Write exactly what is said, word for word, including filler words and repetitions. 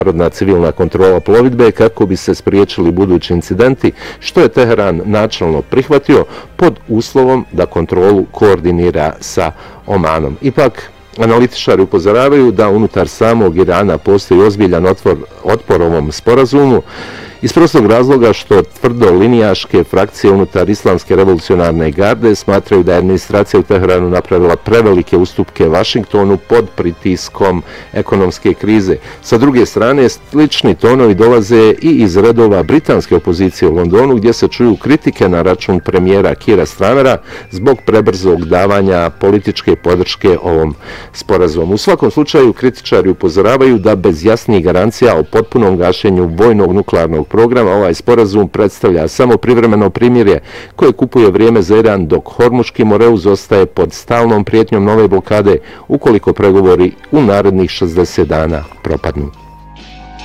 međunarodna civilna kontrola plovidbe kako bi se spriječili budući incidenti, što je Teheran načelno prihvatio pod uslovom da kontrolu koordinira sa Omanom. Ipak, analitičari upozoravaju da unutar samog Irana postoji ozbiljan otpor, otpor ovom sporazumu, iz prostog razloga što tvrdo linijaške frakcije unutar Islamske revolucionarne garde smatraju da je administracija u Teheranu napravila prevelike ustupke Vašingtonu pod pritiskom ekonomske krize. Sa druge strane, slični tonovi dolaze i iz redova britanske opozicije u Londonu, gdje se čuju kritike na račun premijera Keira Starmera zbog prebrzog davanja političke podrške ovom sporazumu. U svakom slučaju, kritičari upozoravaju da bez jasnih garancija o potpunom gašenju vojnog nuklearnog programa ovaj sporazum predstavlja samo privremeno primirje koje kupuje vrijeme za Iran, dok Hormuški Moreuz ostaje pod stalnom prijetnjom nove blokade ukoliko pregovori u narednih šezdeset dana propadnu.